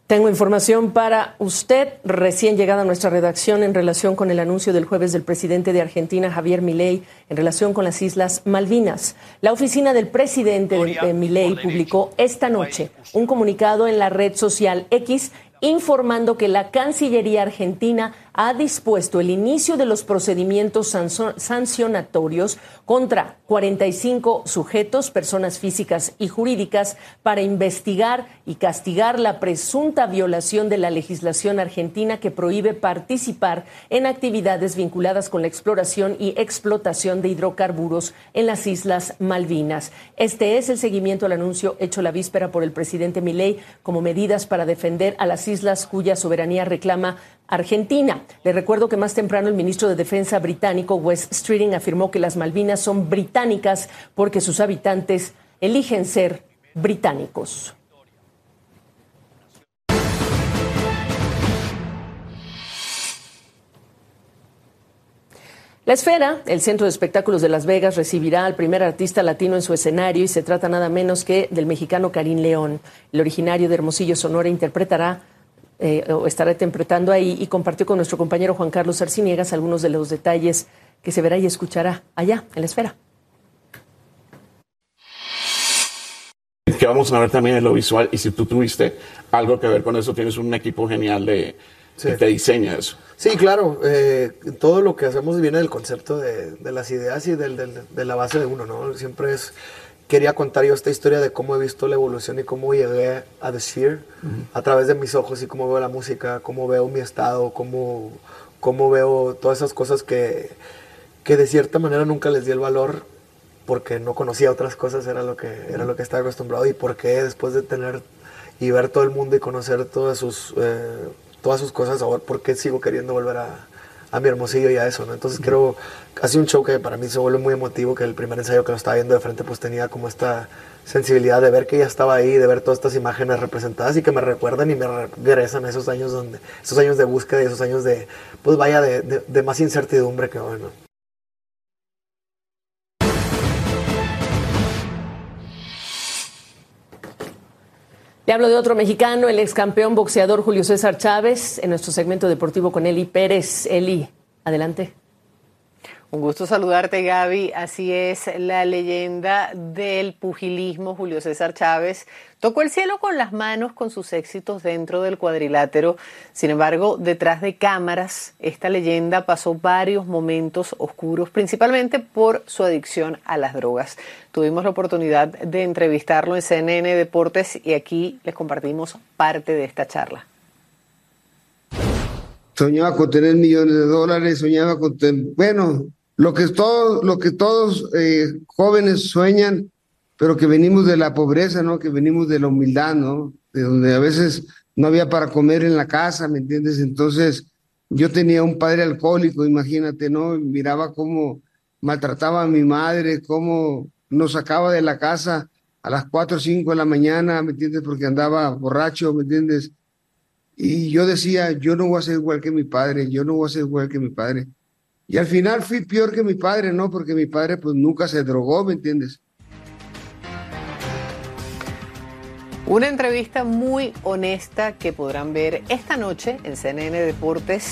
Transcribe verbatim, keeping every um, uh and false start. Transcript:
Tengo información para usted, recién llegada a nuestra redacción en relación con el anuncio del jueves del presidente de Argentina, Javier Milei, en relación con las Islas Malvinas. La oficina del presidente de Milei publicó esta noche un comunicado en la red social X informando que la Cancillería argentina ha dispuesto el inicio de los procedimientos sancionatorios contra cuarenta y cinco sujetos, personas físicas y jurídicas, para investigar y castigar la presunta violación de la legislación argentina que prohíbe participar en actividades vinculadas con la exploración y explotación de hidrocarburos en las Islas Malvinas. Este es el seguimiento al anuncio hecho la víspera por el presidente Milei como medidas para defender a las islas cuya soberanía reclama Argentina. Le recuerdo que más temprano el ministro de Defensa británico, Wes Streeting, afirmó que las Malvinas son británicas porque sus habitantes eligen ser británicos. La Esfera, el centro de espectáculos de Las Vegas, recibirá al primer artista latino en su escenario y se trata nada menos que del mexicano Karim León. El originario de Hermosillo, Sonora, interpretará Eh, o estará interpretando ahí y compartió con nuestro compañero Juan Carlos Arciniegas algunos de los detalles que se verá y escuchará allá en La Esfera. Que vamos a ver también en lo visual, y si tú tuviste algo que ver con eso, tienes un equipo genial de, sí. que te diseña eso. Sí, claro, eh, todo lo que hacemos viene del concepto de, de las ideas y del, del, de la base de uno, ¿no? Siempre es... Quería contar yo esta historia de cómo he visto la evolución y cómo llegué a The Sphere uh-huh. a través de mis ojos y cómo veo la música, cómo veo mi estado, cómo, cómo veo todas esas cosas que, que de cierta manera nunca les di el valor porque no conocía otras cosas, era lo que, era lo que estaba acostumbrado, y por qué después de tener y ver todo el mundo y conocer todas sus, eh, todas sus cosas, ahora por qué sigo queriendo volver a, a mi Hermosillo y a eso, ¿no? Entonces uh-huh. creo, ha sido un show que para mí se vuelve muy emotivo, que el primer ensayo que lo estaba viendo de frente pues tenía como esta sensibilidad de ver que ya estaba ahí, de ver todas estas imágenes representadas y que me recuerdan y me regresan a esos años donde, esos años de búsqueda y esos años de, pues vaya, de, de, de más incertidumbre que bueno. Le hablo de otro mexicano, el ex campeón boxeador Julio César Chávez, en nuestro segmento deportivo con Eli Pérez. Eli, adelante. Un gusto saludarte, Gaby. Así es, la leyenda del pugilismo, Julio César Chávez, tocó el cielo con las manos con sus éxitos dentro del cuadrilátero. Sin embargo, detrás de cámaras, esta leyenda pasó varios momentos oscuros, principalmente por su adicción a las drogas. Tuvimos la oportunidad de entrevistarlo en C N N Deportes y aquí les compartimos parte de esta charla. Soñaba con tener millones de dólares, soñaba con tener, bueno, lo que todos, lo que todos eh, jóvenes sueñan, pero que venimos de la pobreza, ¿no? Que venimos de la humildad, ¿no? De donde a veces no había para comer en la casa, ¿me entiendes? Entonces, yo tenía un padre alcohólico, imagínate, ¿no? Miraba cómo maltrataba a mi madre, cómo nos sacaba de la casa a las cuatro o cinco de la mañana, ¿me entiendes? Porque andaba borracho, ¿me entiendes? Y yo decía, yo no voy a ser igual que mi padre, yo no voy a ser igual que mi padre. Y al final fui peor que mi padre, ¿no? Porque mi padre pues nunca se drogó, ¿me entiendes? Una entrevista muy honesta que podrán ver esta noche en C N N Deportes.